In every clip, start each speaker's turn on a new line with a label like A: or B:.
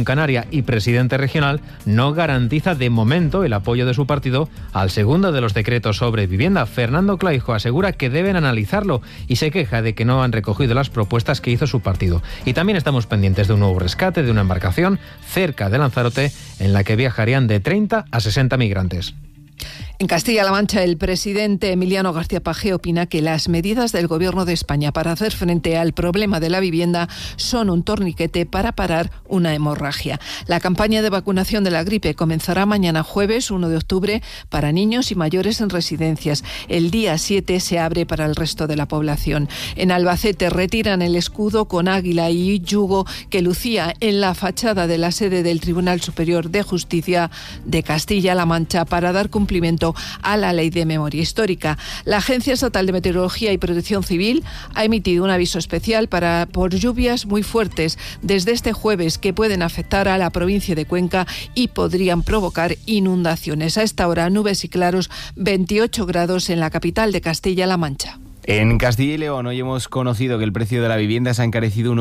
A: Coalición Canaria y presidente regional, no garantiza de momento el apoyo de su partido al segundo de los decretos sobre vivienda. Fernando Clavijo asegura que deben analizarlo y se queja de que no han recogido las propuestas que hizo su partido. Y también estamos pendientes de un nuevo rescate de una embarcación cerca de Lanzarote en la que viajarían de 30 a 60 migrantes.
B: En Castilla-La Mancha, el presidente Emiliano García Paje opina que las medidas del Gobierno de España para hacer frente al problema de la vivienda son un torniquete para parar una hemorragia. La campaña de vacunación de la gripe comenzará mañana jueves 1 de octubre para niños y mayores en residencias. El día 7 se abre para el resto de la población. En Albacete retiran el escudo con águila y yugo que lucía en la fachada de la sede del Tribunal Superior de Justicia de Castilla-La Mancha para dar cumplimiento a la Ley de Memoria Histórica. La Agencia Estatal de Meteorología y Protección Civil ha emitido un aviso especial por lluvias muy fuertes desde este jueves que pueden afectar a la provincia de Cuenca y podrían provocar inundaciones. A esta hora, nubes y claros, 28 grados en la capital de Castilla-La Mancha.
C: En Castilla y León hoy hemos conocido que el precio de la vivienda se ha encarecido un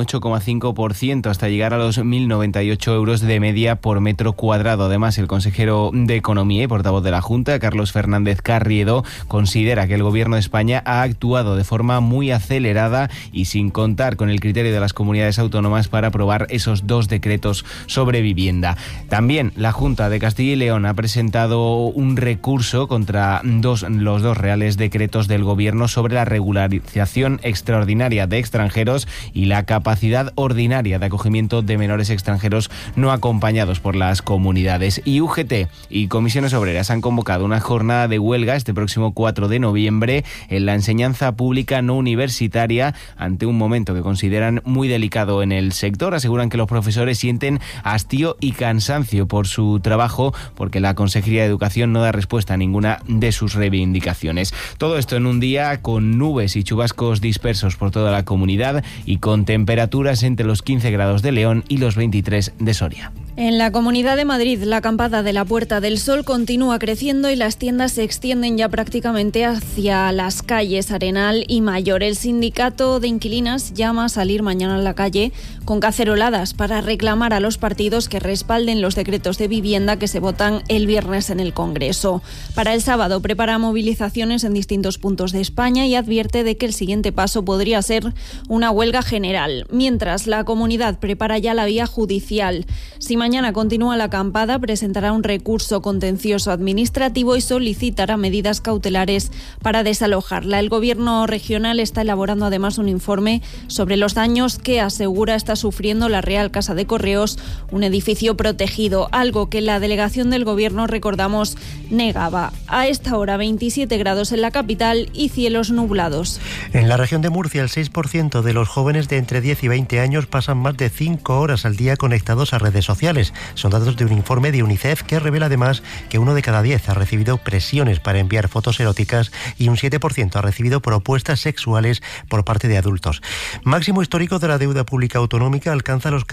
C: 8,5% hasta llegar a los 1.098 euros de media por metro cuadrado. Además, el consejero de Economía y portavoz de la Junta, Carlos Fernández Carriedo, considera que el Gobierno de España ha actuado de forma muy acelerada y sin contar con el criterio de las comunidades autónomas para aprobar esos 2 decretos sobre vivienda. También la Junta de Castilla y León ha presentado un recurso contra los 2 reales decretos del Gobierno sobre la regularización extraordinaria de extranjeros y la capacidad ordinaria de acogimiento de menores extranjeros no acompañados por las comunidades. Y UGT y Comisiones Obreras han convocado una jornada de huelga este próximo 4 de noviembre en la enseñanza pública no universitaria ante un momento que consideran muy delicado en el sector. Aseguran que los profesores sienten hastío y cansancio por su trabajo porque la Consejería de Educación no da respuesta a ninguna de sus reivindicaciones. Todo esto en un día con nubes y chubascos dispersos por toda la comunidad y con temperaturas entre los 15 grados de León y los 23 de Soria.
D: En la Comunidad de Madrid, la acampada de la Puerta del Sol continúa creciendo y las tiendas se extienden ya prácticamente hacia las calles Arenal y Mayor. El sindicato de inquilinas llama a salir mañana a la calle con caceroladas para reclamar a los partidos que respalden los decretos de vivienda que se votan el viernes en el Congreso. Para el sábado prepara movilizaciones en distintos puntos de España y advierte de que el siguiente paso podría ser una huelga general. Mientras, la comunidad prepara ya la vía judicial. Si mañana continúa la acampada, presentará un recurso contencioso administrativo y solicitará medidas cautelares para desalojarla. El Gobierno regional está elaborando además un informe sobre los daños que asegura está sufriendo la Real Casa de Correos, un edificio protegido, algo que la delegación del Gobierno, recordamos, negaba. A esta hora 27 grados en la capital y cielos nublados.
E: En la región de Murcia, el 6% de los jóvenes de entre 10 y 20 años pasan más de 5 horas al día conectados a redes sociales. Son datos de un informe de UNICEF que revela además que 1 de cada 10 ha recibido presiones para enviar fotos eróticas y un 7% ha recibido propuestas sexuales por parte de adultos. Máximo histórico de la deuda pública autonómica alcanza los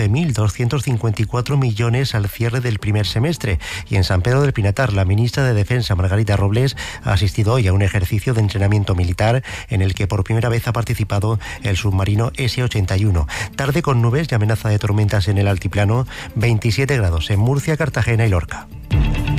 E: 14.254 millones al cierre del primer semestre. Y en San Pedro del Pinatar, la ministra de Defensa, Margarita Robles, ha asistido hoy a un ejercicio de entrenamiento militar en el que por primera vez ha participado el submarino S-81. Tarde con nubes y amenaza de tormentas en el altiplano, 27 grados en Murcia, Cartagena y Lorca.